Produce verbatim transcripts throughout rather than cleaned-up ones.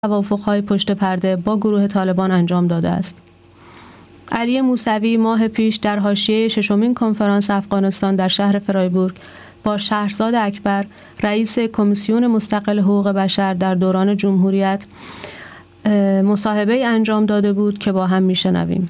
توافق‌های پشت پرده با گروه طالبان انجام داده است. علی موسوی ماه پیش در حاشیه ششمین کنفرانس افغانستان در شهر فرایبورگ با شهرزاد اکبر رئیس کمیسیون مستقل حقوق بشر در دوران جمهوریت مصاحبه انجام داده بود که با هم میشنویم.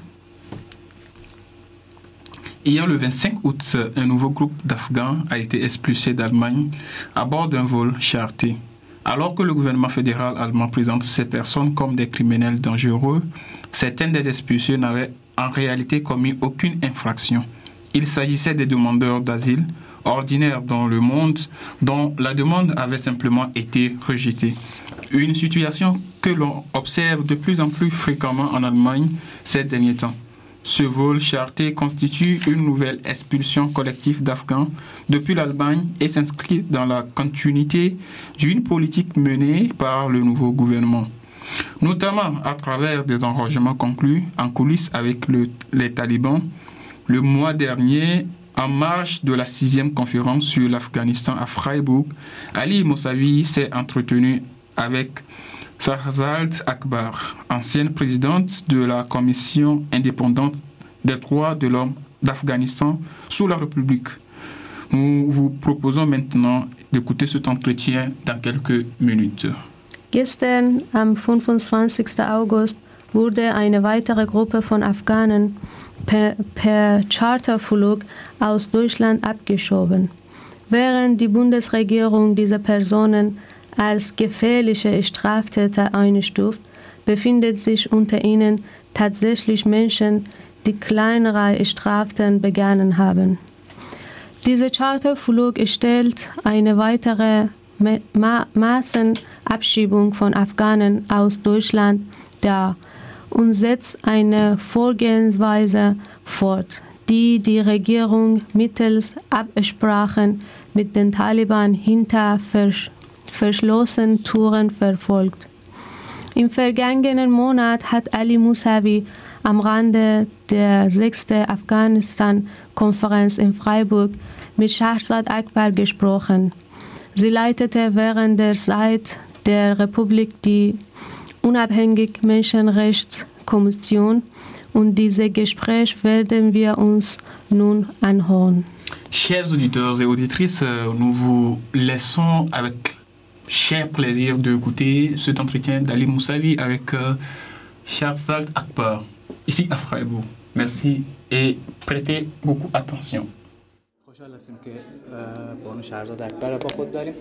Hier, le vingt-cinq août, un nouveau groupe d'Afghans a été expulsé d'Allemagne à bord d'un vol charté. Alors que le gouvernement fédéral allemand présente ces personnes comme des criminels dangereux, certains des expulsés n'avaient en réalité commis aucune infraction. Il s'agissait des demandeurs d'asile ordinaires dans le monde dont la demande avait simplement été rejetée. Une situation que l'on observe de plus en plus fréquemment en Allemagne ces derniers temps. Ce vol charté constitue une nouvelle expulsion collective d'Afghans depuis l'Allemagne et s'inscrit dans la continuité d'une politique menée par le nouveau gouvernement, notamment à travers des arrangements conclus en coulisses avec le, les talibans. Le mois dernier, en marge de la sixième conférence sur l'Afghanistan à Freiburg, Ali Moussavi s'est entretenu avec Shahrzad Akbar, ancienne présidente de la commission indépendante des droits de l'homme d'Afghanistan sous la République. Nous vous proposons maintenant d'écouter cet entretien dans quelques minutes. Gestern, am fünfundzwanzigsten August, wurde eine weitere Gruppe von Afghanen per, per Charterflug aus Deutschland abgeschoben. Während die Bundesregierung diese Personen als gefährliche Straftäter einstuft, befindet sich unter ihnen tatsächlich Menschen, die kleinere Straftaten begangen haben. Dieser Charterflug stellt eine weitere Ma- Massenabschiebung von Afghanen aus Deutschland dar und setzt eine Vorgehensweise fort, die die Regierung mittels Absprachen mit den Taliban hinter Versch- verschlossenen Türen verfolgt. Im vergangenen Monat hat Ali Moussavi am Rande der sechsten Afghanistan-Konferenz in Freiburg mit Shahrzad Akbar gesprochen. Sie leitete während der Zeit der Republik die unabhängige Menschenrechtskommission und dieses Gespräch werden wir uns nun anhören. Chers auditeurs et auditrices, nous vous laissons avec cher plaisir d'écouter cet entretien d'Ali Moussavi avec euh, Shahrzad Akbar, ici à Freiburg. Merci et prêtez beaucoup attention. خوشحال هستیم که بانو شهرزاد اکبر را با خود داریم.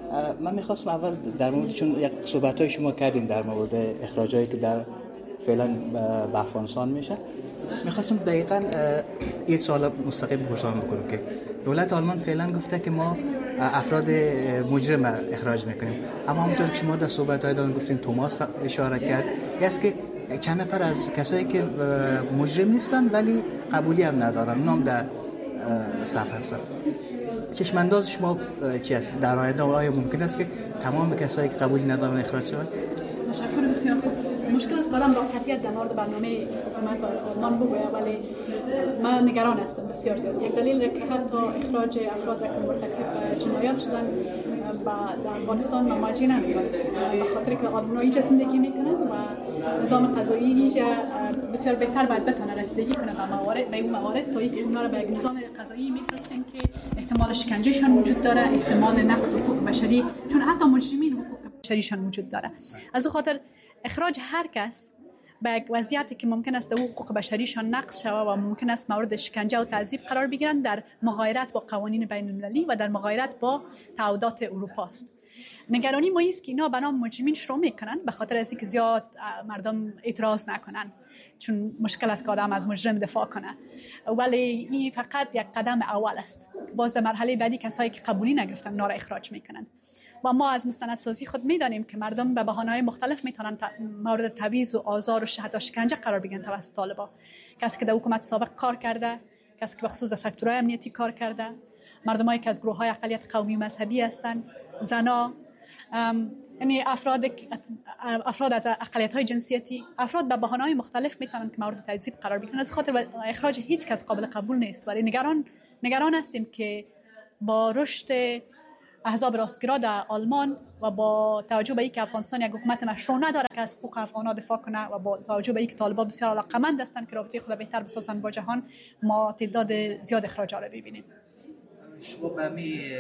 من میخواستم اول در مورد چون یک صحبت‌های شما کردین در مورد اخراجایی که در فعلا به افغانستان میشه، میخواستم دقیقاً این سوال مستقیم پرسان بکنم که دولت آلمان فعلا گفته که ما افراد مجرم اخراج میکنیم، اما همونطور که شما در صحبت‌های دادن گفتین توماس اشاره کرد است که چند نفر از کسایی که مجرم نیستن ولی قبولی هم ندارن نام در صف هستن. چشمانداز شما چی است در آینده؟ آیا ممکن است که تمام کسایی که قبولی ندارن اخراج شوند؟ تشکر بسیار خوب. مشکل است قدم را کفیت در مورد برنامه حکومت آلمان بگوید، ولی من نگران هستم بسیار زیاد. یک دلیل که حتی اخراج افراد که مرتکب جنایات شدن در افغانستان مواجه نمی‌کنند، به خاطر که آلمان‌ها اینجا زندگی می‌کنند و نظام قضایی اینجا بسیار بهتر باید بتونه رسیدگی کنه به موارد به اون موارد تا اینکه اونها را به یک نظام قضایی می‌فرستیم که احتمال شکنجهشان وجود داره، احتمال نقض حقوق بشری، چون حتی مجرمین حقوق بشریشان وجود داره. از اون خاطر اخراج هر کس به یک وضعیتی که ممکن است حقوق بشریشان نقض شود و ممکن است مورد شکنجه و تعذیب قرار بگیرند در مغایرت با قوانین بین المللی و در مغایرت با تعهدات اروپا است. نگرانی ما است که اینا به نام مجرمین شروع میکنن به خاطر از اینکه زیاد مردم اعتراض نکنن، چون مشکل است که آدم از مجرم دفاع کنه، ولی این فقط یک قدم اول است. باز در مرحله بعدی کسایی که قبولی نگرفتن اونا را اخراج میکنن و ما از مستندسازی خود میدانیم که مردم به بهانه‌های مختلف میتونن مورد تبعیض و آزار و حتی شکنجه قرار بگیرن توسط طالبان. کسی که در حکومت سابق کار کرده، کسی که به خصوص در سکتورهای امنیتی کار کرده، مردمایی که از گروه‌های اقلیت قومی و مذهبی هستند، زنا، یعنی افراد افراد از اقلیت‌های جنسیتی، افراد به بهانه‌های مختلف میتونن که مورد تعذیب قرار بگیرن. از خاطر اخراج هیچ کس قابل قبول نیست، ولی نگران نگران هستیم که با رشد احزاب راستگرا در آلمان و با توجه به اینکه افغانستان یک حکومت مشروع نداره که از حقوق افغان‌ها دفاع کنه و با توجه به اینکه طالبان بسیار علاقمند هستند که رابطه خود بهتر بسازن با جهان، ما تعداد زیاد اخراجات را ببینیم. شما به می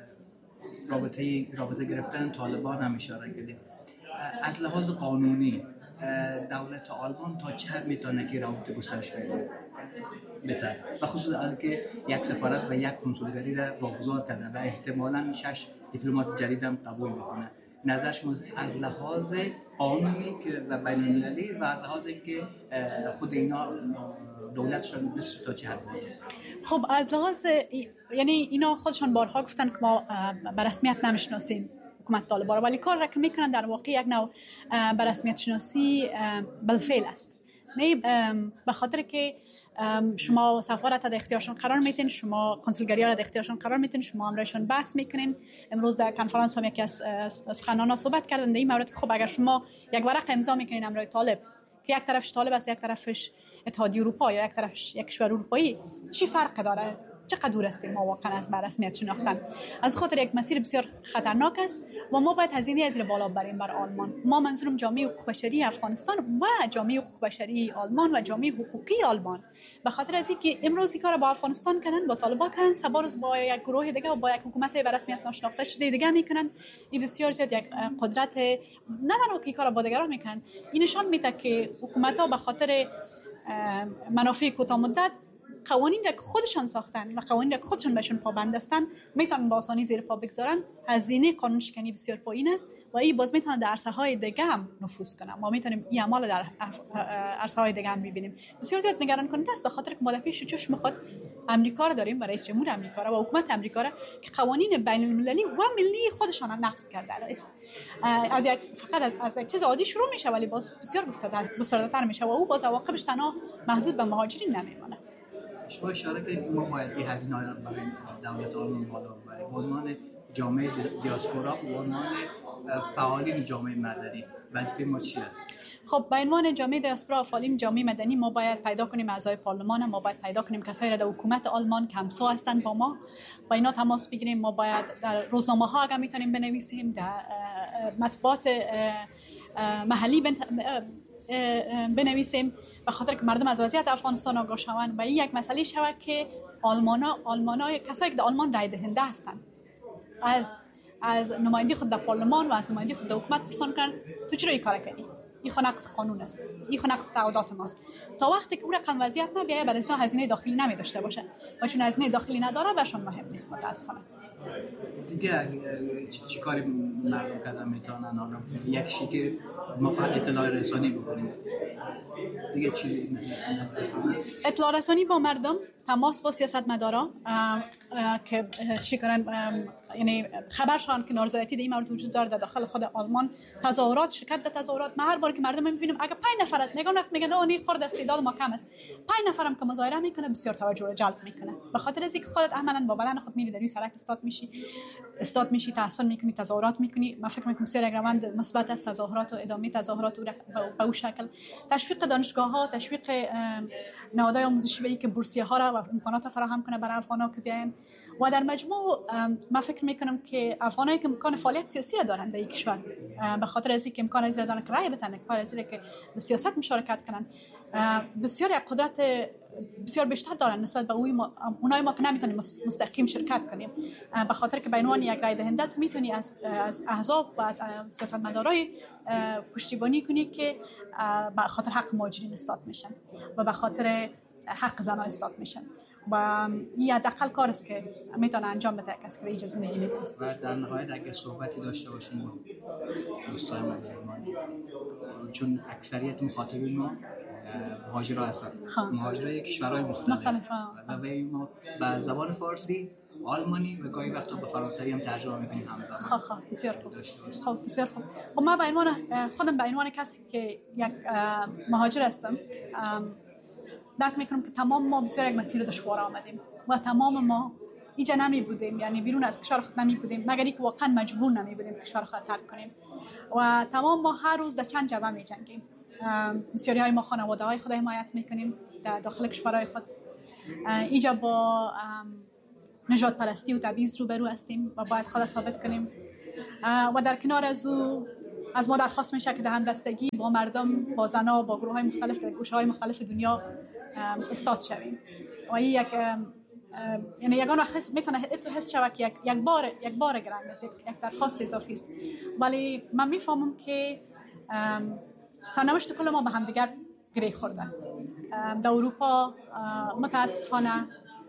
رابطه رابطه گرفتن طالبان هم اشاره کردید. از لحاظ قانونی دولت آلمان تا چه حد میتونه که رابطه گسترش بده بهتر، و خصوصا که یک سفارت و یک کنسولگری را واگذار کرده و احتمالاً شش دیپلمات جدید هم قبول میکنه. نظر شما از لحاظ قانونی که و بین‌المللی و از لحاظ که خود اینا دولتشون بس تا چه حد است؟ خب از لحاظ یعنی اینا خودشان بارها گفتن که ما به رسمیت نمیشناسیم حکومت طالبان، ولی کار را که میکنن در واقع یک نوع به رسمیت شناسی بالفعل است. نه به خاطر که شما سفارت در اختیارشان قرار میتین، شما کنسولگری را در اختیارشان قرار میتین، شما امرایشان بحث میکنین. امروز در کنفرانس هم یکی از سخنرانان صحبت کردن در این مورد که خب اگر شما یک ورق امضا میکنین امرای طالب که یک طرفش طالب است یک طرفش اتحادیه اروپا یا یک طرفش یک کشور اروپایی، چی فرق داره؟ چقدر دور هستیم ما واقعا از رسمیت شناختن؟ از خاطر یک مسیر بسیار خطرناک است و ما باید هزینه از بالا بریم بر آلمان. ما منظورم جامعه حقوق بشری افغانستان و جامعه حقوق بشری آلمان و جامعه حقوقی آلمان، به خاطر از اینکه امروز کار با افغانستان کردن، با طالبان کردن، سبا روز با یک گروه دیگه و با یک حکومت به رسمیت ناشناخته شده دیگه میکنن. این بسیار زیاد یک قدرت نه تنها که کار با دیگران میکنن، این نشان میده که حکومت‌ها به خاطر منافع کوتاه مدت قوانین را که خودشان ساختن و قوانین را که خودشان بهشون پابند هستن میتونن با آسانی زیر پا بگذارن. هزینه قانون شکنی بسیار پایین است و این باز میتونه در عرصه های دیگه هم نفوذ کنه. ما میتونیم این اعمال در عرصه های دیگه هم ببینیم. بسیار زیاد نگران کننده است، به خاطر که ما در پیش چشم خود امریکا رو داریم و رئیس جمهور امریکا و حکومت امریکا که قوانین بین المللی و ملی خودشان را نقض کرده است. از یک فقط از, از یک چیز عادی شروع میشه ولی باز بسیار گسترده‌تر میشه و او باز عواقبش تنها محدود به مهاجرین نمیمونه. شما اشاره کردید که ما باید این هزینه‌ها را برای دولت آلمان بالا ببریم. به عنوان جامعه دیاسپورا، به عنوان فعالین جامعه مدنی، وظیفه ما چی است؟ خب به عنوان جامعه دیاسپورا و فعالین جامعه مدنی ما باید پیدا کنیم اعضای پارلمان، ما باید پیدا کنیم کسایی را در حکومت آلمان که همسو هستند با ما، با اینا تماس بگیریم. ما باید در روزنامه‌ها اگه میتونیم بنویسیم، در مطبوعات محلی بنویسیم، به خاطر که مردم از وضعیت افغانستان آگاه شوند و این یک مسئله شود که آلمانا آلمانای کسایی که در آلمان رای دهنده هستند از از نمایندگی خود در پارلمان و از نمایندگی خود در حکومت پرسان کنن تو چرا این کار کردی؟ این خو نقض قانون است، این خو نقض تعهدات ماست. تا وقتی که او رقم وضعیت نبیه برای ازنا هزینه داخلی نمی داشته باشه و چون هزینه داخلی نداره برشون مهم نیست. متاسفانه دیگه چی کاری مردم کردن میتونن حالا یک شی که ما فقط اطلاع رسانی بکنیم، دیگه چیزی اطلاع رسانی با مردم، تماس با سیاستمدارا که چی کنن، یعنی خبرشان که نارضایتی در این مورد وجود داره در داخل خود آلمان، تظاهرات، شرکت در تظاهرات. ما هر بار که مردم میبینیم اگه پنج نفر است میگن وقت میگن اونی خورد استعداد ما کم است، پنج نفرم که مظاهره میکنه بسیار توجه رو جلب میکنه، به خاطر از اینکه خودت عملاً با بدن خود میری در این سرک استاد میشی استاد میشی تحصیل میکنی، تظاهرات میکنی. من فکر میکنم بسیار یک روند مثبت است تظاهرات و ادامه تظاهرات و به اون شکل تشویق دانشگاه ها، تشویق نهادهای آموزشی به که بورسیه ها را و امکانات فراهم کنه برای افغان‌ها که بیاین. و در مجموع من فکر میکنم که افغانایی که امکان فعالیت سیاسی دارن در این کشور، به خاطر از اینکه امکان از دارن که رای بدن، به خاطر از اینکه در سیاست مشارکت کنن، بسیار یک قدرت بسیار بیشتر دارن نسبت به اونای ما که نمیتونیم مستقیم شرکت کنیم، به خاطر که به عنوان یک رای دهنده تو میتونی از از احزاب و از سیاستمدارای پشتیبانی کنی که به خاطر حق مهاجرین استاد میشن و به خاطر حق زنان استاد میشن و این حداقل کار است که میتونه انجام بده کسی که اینجا زندگی میکنه. و در نهایت اگه صحبتی داشته باشیم دوستان ما، چون اکثریت مخاطبین ما مهاجرا هستن، مهاجرای کشورهای مختلف و ما به زبان فارسی، آلمانی و گاهی وقتا به فرانسوی هم ترجمه میکنیم همزمان. خب خب بسیار خوب. خب بسیار خوب. خب من به عنوان خودم به عنوان کسی که یک مهاجر هستم درک میکنم که تمام ما بسیار یک مسیر دشوار آمدیم و تمام ما اینجا نمی بودیم، یعنی بیرون از کشور خود نمی بودیم مگر اینکه واقعا مجبور نمی بودیم کشور خود ترک کنیم و تمام ما هر روز در چند جبهه می جنگیم. بسیاری های ما خانواده های خود حمایت میکنیم در داخل کشورهای خود. اینجا با نژاد پرستی و تبعیض روبرو هستیم و باید خود ثابت کنیم و در کنار از او از ما درخواست میشه که در همبستگی با مردم، با زنها، با گروه های مختلف در گوشه های مختلف دنیا استاد شویم و این یک یعنی یگان وقت حس میتونه اتو حس شود که یک یک بار یک بار گرنگ است، یک درخواست اضافی است، ولی من میفهمم که سرنوشت کل ما به هم دیگر گره خورده. در اروپا متاسفانه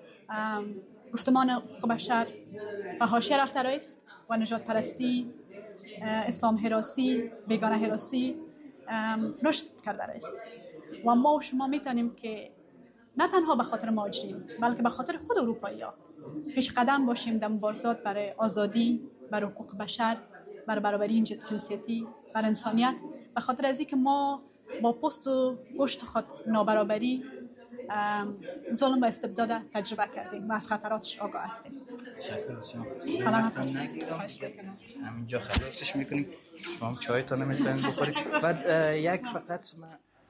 گفتمان حقوق بشر به حاشیه رفته است و نژاد پرستی، اسلام هراسی، بیگانه هراسی رشد کرده است و ما و شما میتونیم که نه تنها به خاطر مهاجرین بلکه به خاطر خود اروپایی‌ها پیش قدم باشیم در مبارزات برای آزادی، برای حقوق بشر، برای برابری جنسیتی، برای انسانیت، به خاطر از اینکه ما با پوست و گوشت خود نابرابری، ظلم و استبداد تجربه کردیم و از خطراتش آگاه هستیم. سلام همینجا خلاصش میکنیم، شما هم چایتان نمیتونید بخورید. بعد یک فقط من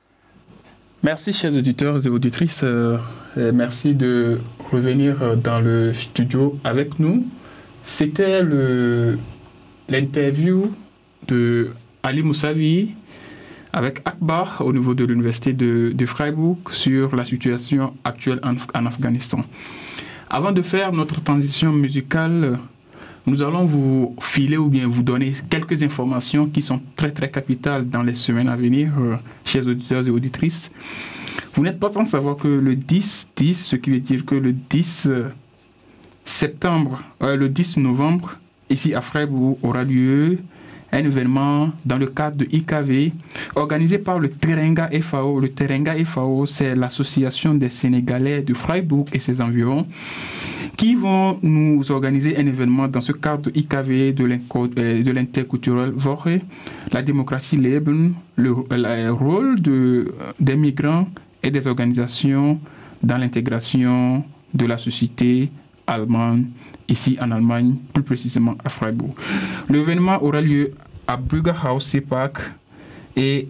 Merci chers auditeurs et auditrices, euh, et merci de revenir dans le studio avec nous. C'était le, l'interview de Ali Moussavi avec Akbar au niveau de l'université de, de Freiburg sur la situation actuelle en, en Afghanistan. Avant de faire notre transition musicale, nous allons vous filer ou bien vous donner quelques informations qui sont très très capitales dans les semaines à venir, euh, chers auditeurs et auditrices. Vous n'êtes pas sans savoir que le dix dix, ce qui veut dire que le dix septembre, euh, le dix novembre, ici à Freiburg, aura lieu un événement dans le cadre de I K V organisé par le Terenga F A O. Le Terenga F A O, c'est l'association des Sénégalais de Freiburg et ses environs qui vont nous organiser un événement dans ce cadre de I K V de l'interculturel Woche, la démocratie Leben, le, le rôle de, des migrants et des organisations dans l'intégration de la société allemande ici en Allemagne, plus précisément à Freiburg. L'événement aura lieu à Bruggerhaus Seepark et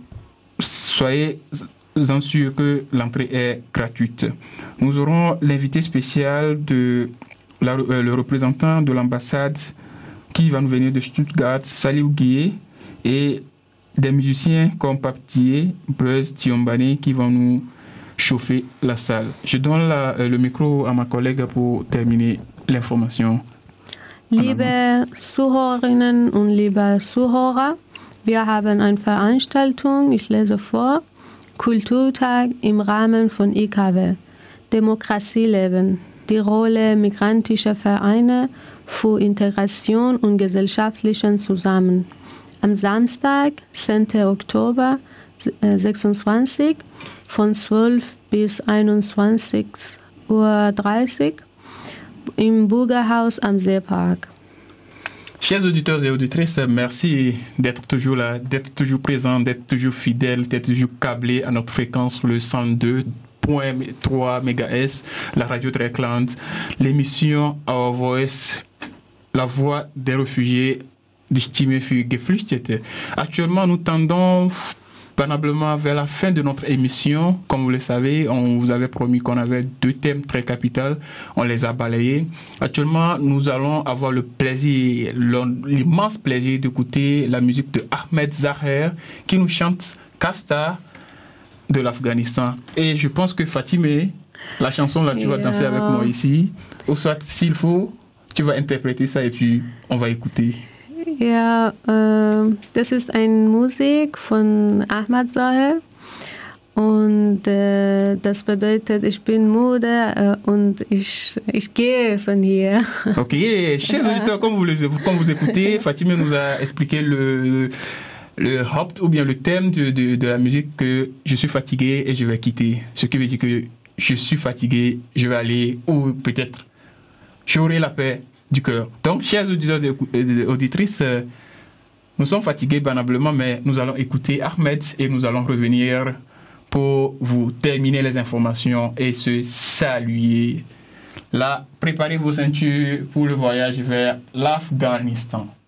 soyez en sûrs que l'entrée est gratuite. Nous aurons l'invité spécial de la, euh, le représentant de l'ambassade qui va nous venir de Stuttgart, Salih Guié, et des musiciens comme Paptier, Buzz, Tiombane qui vont nous chauffer la salle. Je donne la, euh, le micro à ma collègue pour terminer l'information. Liebe Zuhörerinnen und liebe Zuhörer, wir haben eine Veranstaltung, ich lese vor, Kulturtag im Rahmen von I K W, Demokratie leben, die Rolle migrantischer Vereine für Integration und gesellschaftlichen Zusammen. Am Samstag, zehnten Oktober sechsundzwanzig, von zwölf bis einundzwanzig Uhr dreißig im Burgerhaus am Seepark. Chers auditeurs et auditrices, merci d'être toujours là, d'être toujours présent, d'être toujours fidèle, d'être toujours câblé à notre fréquence, le cent deux virgule trois mégahertz, la radio Dreckland, l'émission Our Voice, la voix des réfugiés, des Stimme für Geflüchtete. Actuellement, nous tendons péniblement vers la fin de notre émission. Comme vous le savez, on vous avait promis qu'on avait deux thèmes très capitaux. On les a balayés. Actuellement, nous allons avoir le plaisir, l'immense plaisir d'écouter la musique de Ahmed Zaher qui nous chante Kasta de l'Afghanistan. Et je pense que Fatimé, la chanson là, tu vas yeah. danser avec moi ici. Ou soit, s'il faut, tu vas interpréter ça et puis on va écouter. Ja, äh, das ist eine Musik von Ahmed Zaher und äh, das bedeutet, ich bin müde äh, und ich, ich gehe von hier. Ok, chers auditeurs, comme vous, le, comme vous écoutez, Fatima nous a expliqué le, le haupt ou bien le thème de, de, de la musique que je suis fatigué et je vais quitter. Ce qui veut dire que je suis fatigué, je vais aller ou peut-être j'aurai la paix du cœur. Donc, chers auditeurs et auditrices, nous sommes fatigués banablement, mais nous allons écouter Ahmed et nous allons revenir pour vous terminer les informations et se saluer. Là, préparez vos ceintures pour le voyage vers l'Afghanistan.